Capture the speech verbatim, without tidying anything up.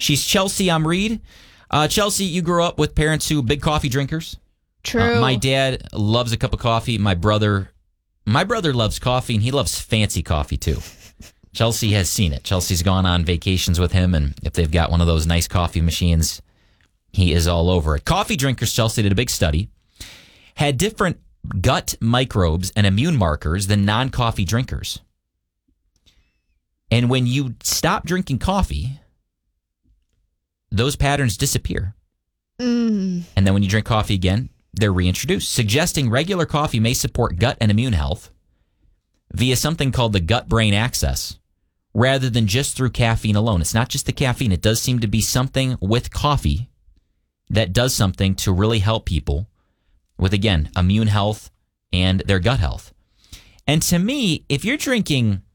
She's Chelsea. I'm Reed. Uh, Chelsea, you grew up with parents who big coffee drinkers. True. Uh, my dad loves a cup of coffee. My brother, my brother loves coffee, and he loves fancy coffee too. Chelsea has seen it. Chelsea's gone on vacations with him, and if they've got one of those nice coffee machines, he is all over it. Coffee drinkers, Chelsea did a big study, had different gut microbes and immune markers than non-coffee drinkers. And when you stop drinking coffee, those patterns disappear. Mm. And then when you drink coffee again, they're reintroduced, suggesting regular coffee may support gut and immune health via something called the gut-brain axis, rather than just through caffeine alone. It's not just the caffeine. It does seem to be something with coffee that does something to really help people with, again, immune health and their gut health. And to me, if you're drinking